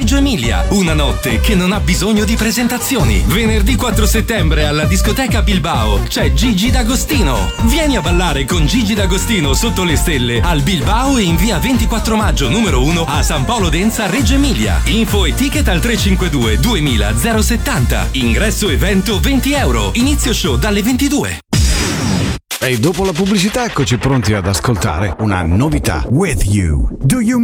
Reggio Emilia. Una notte che non ha bisogno di presentazioni. Venerdì 4 settembre alla discoteca Bilbao c'è Gigi D'Agostino. Vieni a ballare con Gigi D'Agostino sotto le stelle al Bilbao e in via 24 maggio numero 1 a San Paolo Denza, Reggio Emilia. Info e ticket al 352 2000 070. Ingresso evento €20. Inizio show dalle 22. E dopo la pubblicità eccoci pronti ad ascoltare una novità. With You. Do You